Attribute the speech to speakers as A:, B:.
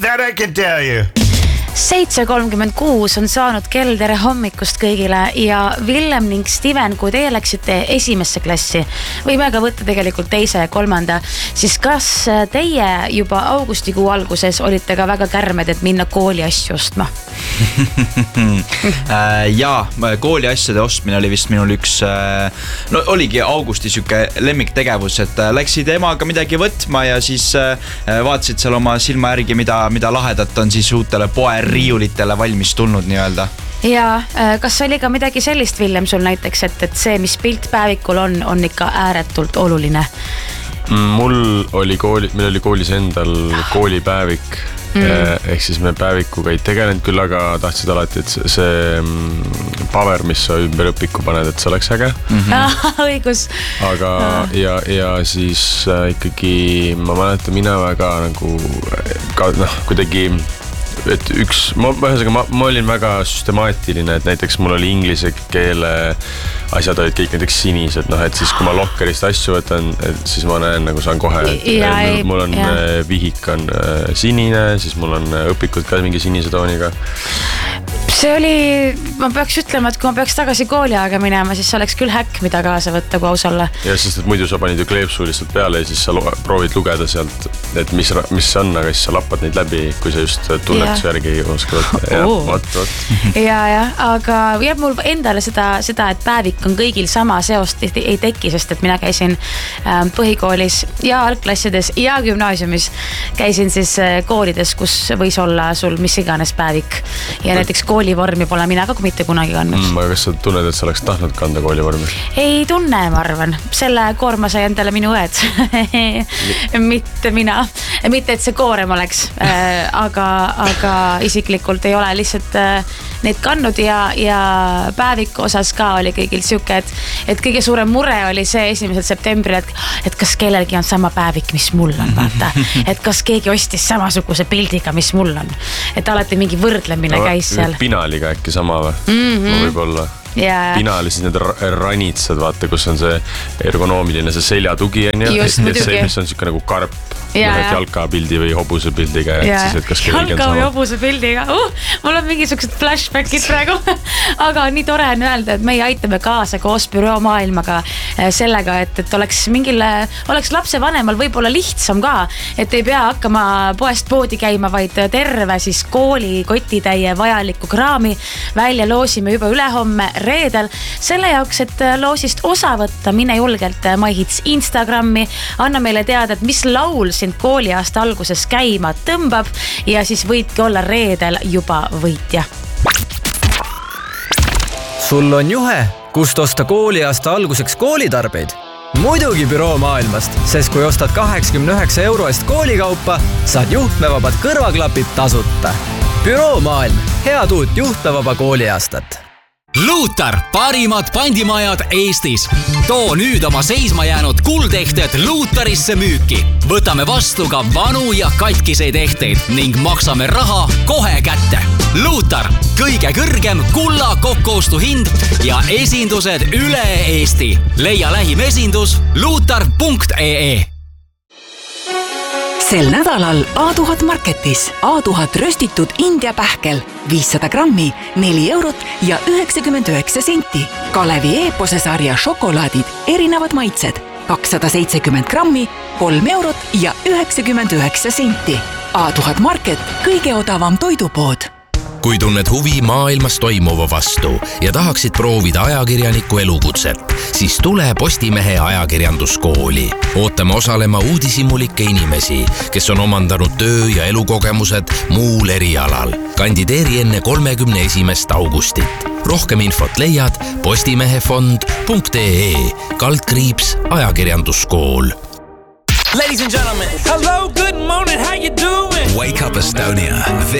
A: That I can tell you.
B: 7:36 on saanud kell, tere hommikust kõigile ja Villem ning Steven, kui teie läksite esimesse klassi, võime ka võtta tegelikult teise ja kolmanda, siis kas teie juba augustikuu alguses olite ka väga kärmed, et minna kooli asju ostma?
C: Jaa, kooli asjade ostmine oli vist minul üks, no oligi augusti siuke lemmiktegevus, et läksid emaga midagi võtma ja siis vaatasid seal oma silma järgi, mida lahedat on siis uutele riiulitele valmis tulnud nii-öelda.
B: Ja kas oli ka midagi sellist, Villem, sul näiteks, et see, mis pilt päevikul on ikka ääretult oluline?
D: Meil oli koolis endal koolipäevik, ehk siis me päevikuga ei tegelenud küll, aga tahtsid alati, et see paver, mis sa ümber õpiku paned, et see oleks äge.
B: Õigus.
D: Aga ja siis ikkagi ma mäletan mina väga nagu kuidagi et ma olin väga süstemaatiline, et näiteks mul oli inglise keele asjad olid kõik näiteks sinised, et siis kui ma lokkerist asju võtan, siis ma näen, nagu saan kohe, et mul on vihik on sinine, siis mul on õpikud ka mingi sinise tooniga.
B: See oli, ma peaks ütlema, et kui ma peaks tagasi kooli aega minema, siis see oleks küll häkk, mida kaasa võtta, kui aus olla.
D: Ja sest, et muidu sa panid ju kleepsu lihtsalt peale ja siis sa proovid lugeda sealt, et mis on, aga siis sa lappad neid läbi, kui sa just tunnetuse järgi ei oska võtta.
B: Ja, aga jääb mul endale seda, et päevik on kõigil sama seost ei teki, sest et mina käisin põhikoolis ja algklassides ja gümnaasiumis. Käisin siis koolides, kus võis olla sul mis iganes päevik ja näiteks koolivormi pole mina ka mitte kunagi kandnud.
D: Aga kas sa tunned, et sa oleks tahtnud kanda koolivormi?
B: Ei tunne, ma arvan. Selle koorma sai endale minu õed. Mitte mina. Mitte, et see koorem oleks. Aga isiklikult ei ole lihtsalt neid kandnud ja päeviku osas ka oli kõigil siuke, et kõige suurem mure oli see 1. septembril, et kas kellelgi on sama päevik, mis mul on, vaata. Et kas keegi ostis samasuguse pildiga, mis mul on. Et alati mingi võrdlemine käis seal.
D: Pinaliga äkki sama või? Võib-olla. Pinali siis need ranitsad, vaata, kus on see ergonoomiline, see seljatugi ja see, mis on siuke nagu karp, jalkapildi või hobuse pildiga.
B: Jalka või hobuse pildiga. Mul on mingisugused flashbackid praegu. Aga nii tore on öelda, et meie aitame kaasa koos Büroo Maailmaga sellega, et oleks lapse vanemal võib-olla lihtsam ka, et ei pea hakkama poest poodi käima, vaid terve siis kooli kotitäie vajalikku kraami välja loosime juba ülehomme reedel. Selle jaoks, et loosist osa võtta, mine julgelt MyHits Instagrami, anna meile teada, et mis laul sind kooliaasta alguses käima tõmbab ja siis võidki olla reedel juba võitja.
E: Sul on juhe, kust osta kooliaasta alguseks koolitarbeid? Muidugi Büroo Maailmast, sest kui ostad 89 € eest koolikaupa, saad juhtmevabad kõrvaklapid tasuta. Büroo Maailm, head uut juhtmevaba kooliaastat.
F: Luutar, parimad pandimajad Eestis. Too nüüd oma seisma jäänud kuldehted Luutarisse müüki. Võtame vastu ka vanu ja katkiseid ehteid ning maksame raha kohe kätte. Luutar, kõige kõrgem kulla kokkoostu hind ja esindused üle Eesti. Leia lähim esindus luutar.ee.
G: Sel nädalal A1000 Marketis A1000 röstitud India pähkel 500 grammi 4 € ja 99 senti. Kalevi Eepose sarja šokolaadid erinevad maitsed 270 grammi 3 € ja 99 senti. A1000 Market, kõige odavam toidupood.
H: Kui tunned huvi maailmas toimuva vastu ja tahaksid proovida ajakirjaniku elukutset, siis tule Postimehe ajakirjanduskooli. Ootame osalema uudishimulikke inimesi, kes on omandanud töö- ja elukogemused muul erialal. Kandideeri enne 31. augustit. Rohkem infot leiad postimehefond.ee/ajakirjanduskool.
I: Ladies and gentlemen, hello, good morning, how you doing?
J: Wake up Estonia.